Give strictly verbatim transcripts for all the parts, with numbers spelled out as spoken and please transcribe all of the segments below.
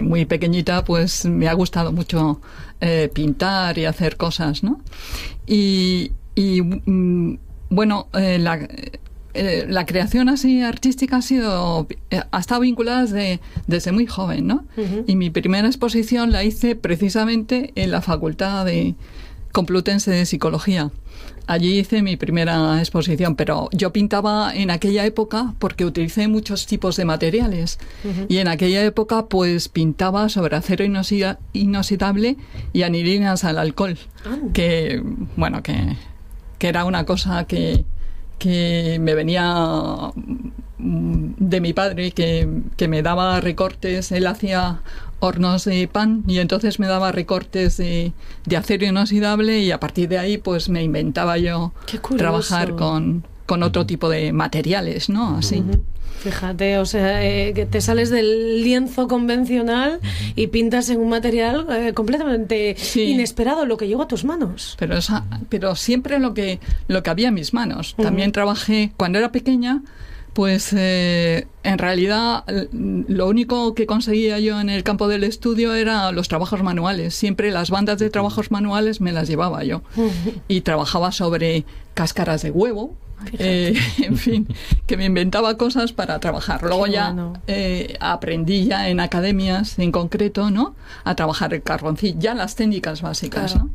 muy pequeñita pues me ha gustado mucho eh, pintar y hacer cosas, ¿no? Y, y mm, bueno, eh, la... Eh, la creación así artística ha sido eh, ha estado vinculada desde, desde muy joven, ¿no? Uh-huh. Y mi primera exposición la hice precisamente en la Facultad de Complutense de Psicología. Allí hice mi primera exposición, pero yo pintaba en aquella época porque utilicé muchos tipos de materiales. Uh-huh. Y en aquella época pues pintaba sobre acero inoxida- inoxidable y anilinas al alcohol, uh-huh. que bueno que, que era una cosa que que me venía de mi padre, que, que me daba recortes. Él hacía hornos de pan y entonces me daba recortes de, de acero inoxidable, y a partir de ahí pues me inventaba yo trabajar con, con otro tipo de materiales, ¿no? Así. Uh-huh. Fíjate, o sea, eh, que te sales del lienzo convencional uh-huh. y pintas en un material eh, completamente sí. inesperado, lo que llegó a tus manos. Pero, esa, pero siempre lo que, lo que había en mis manos. Uh-huh. También trabajé, cuando era pequeña, pues eh, en realidad lo único que conseguía yo en el campo del estudio era los trabajos manuales. Siempre las bandas de trabajos manuales me las llevaba yo. Uh-huh. Y trabajaba sobre cáscaras de huevo. Eh, en fin, que me inventaba cosas para trabajar. Luego Qué ya bueno. eh, aprendí ya en academias en concreto, ¿no? A trabajar el carboncillo, ya las técnicas básicas, claro. ¿no?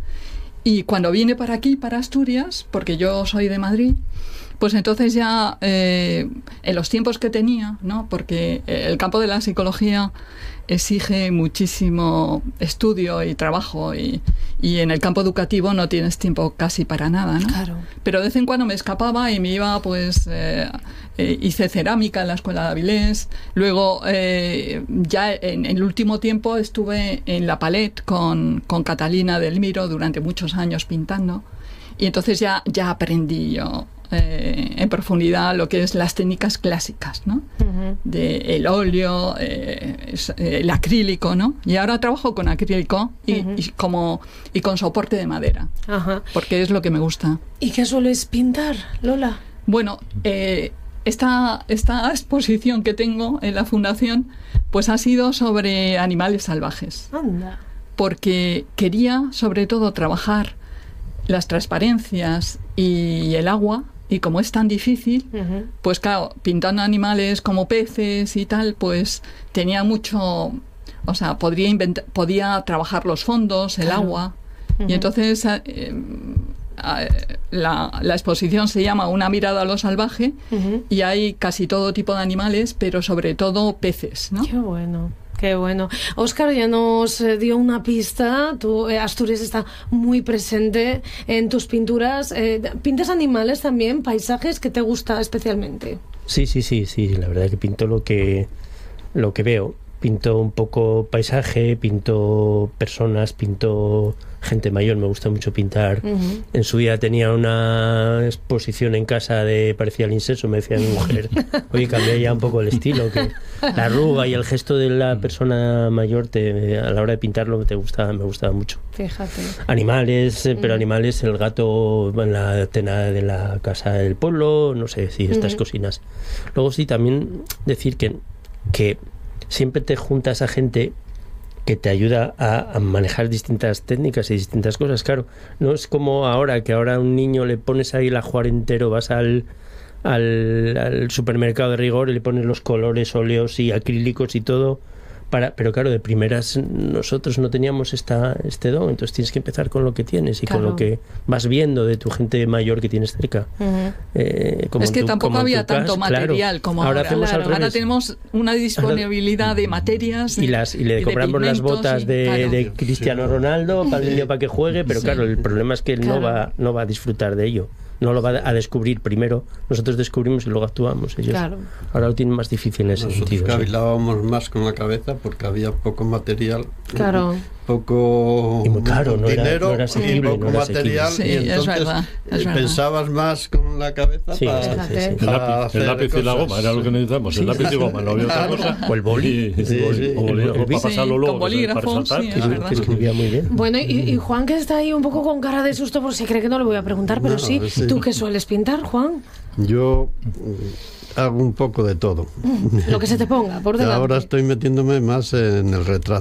Y cuando vine para aquí, para Asturias, porque yo soy de Madrid, pues entonces ya eh, en los tiempos que tenía, ¿no? Porque el campo de la psicología exige muchísimo estudio y trabajo, y, y en el campo educativo no tienes tiempo casi para nada, ¿no? Claro. Pero de vez en cuando me escapaba y me iba, pues eh, eh, hice cerámica en la Escuela de Avilés. Luego eh, ya en, en el último tiempo estuve en la Palette con, con Catalina del Miro durante muchos años pintando, y entonces ya, ya aprendí yo Eh, en profundidad lo que es las técnicas clásicas, ¿no? Uh-huh. De el óleo, eh, el acrílico, ¿no? Y ahora trabajo con acrílico y, uh-huh. y como y con soporte de madera, uh-huh. porque es lo que me gusta. ¿Y qué sueles pintar, Lola? Bueno, eh, esta esta exposición que tengo en la fundación, pues ha sido sobre animales salvajes. Anda. Porque quería sobre todo trabajar las transparencias y el agua. Y como es tan difícil, uh-huh. pues claro, pintando animales como peces y tal, pues tenía mucho, o sea, podría inventar, podía trabajar los fondos, el claro. agua. Uh-huh. Y entonces eh, la, la exposición se llama Una mirada a lo salvaje, uh-huh. y hay casi todo tipo de animales, pero sobre todo peces, ¿no? Qué bueno. Qué bueno. Óscar ya nos dio una pista. Tú, eh, Asturias está muy presente en tus pinturas. Eh, ¿Pintas animales también, paisajes que te gusta especialmente? Sí, sí, sí, sí. La verdad es que pinto lo que, lo que veo. Pinto un poco paisaje, pinto personas, pinto gente mayor. Me gusta mucho pintar. Uh-huh. En su día tenía una exposición en casa de parecía el incenso, me decía mi mujer. Oye, cambié ya un poco el estilo, que la arruga y el gesto de la persona mayor te, a la hora de pintarlo te gusta, me gustaba mucho. Fíjate. Animales, uh-huh. pero animales, el gato en la tena de la casa del pueblo, no sé, sí, estas uh-huh. cosinas. Luego sí, también decir que que siempre te juntas a gente que te ayuda a, a manejar distintas técnicas y distintas cosas. Claro, no es como ahora, que ahora a un niño le pones ahí el ajuar entero, vas al, al, al supermercado de rigor y le pones los colores, óleos y acrílicos y todo. Para, pero claro, de primeras nosotros no teníamos esta, este don, entonces tienes que empezar con lo que tienes y claro. con lo que vas viendo de tu gente mayor que tienes cerca. Uh-huh. Eh, como es que tu, tampoco había tanto casa, material claro. como ahora. Ahora, hacemos claro. ahora tenemos una disponibilidad de materias y, las, y le y compramos las botas y, de, claro. de Cristiano Ronaldo para el niño para que juegue, pero sí. claro, el problema es que él claro. no, va, no va a disfrutar de ello. No lo va a descubrir primero. Nosotros descubrimos y luego actuamos. Ellos claro. ahora lo tienen más difícil en ese Nosotros sentido. Nosotros cavilábamos sí. más con la cabeza porque había poco material. Claro. Poco y muy caro, no dinero, era, no era asequible, poco no era material. Sí, y entonces es verdad, es pensabas verdad. más con la cabeza sí, para, sí, sí, sí. para el lápiz, el lápiz y la goma era lo que necesitamos. El lápiz y goma, no había otra cosa. O el boli. Sí, sí, sí. O bolígrafo para pasarlo luego. Con bolígrafo, sí, es verdad. Que escribía muy bien. Bueno, y, y Juan, que está ahí un poco con cara de susto por si cree que no le voy a preguntar, pero no, sí. sí. ¿Tú qué sueles pintar, Juan? Yo hago un poco de todo. Lo que se te ponga por delante. Ahora estoy metiéndome más en el retrato.